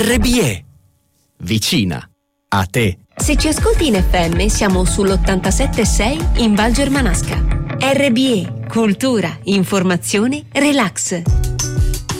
RBE. Vicina a te. Se ci ascolti in FM siamo sull'87.6 in Val Germanasca. RBE, cultura, informazione, relax.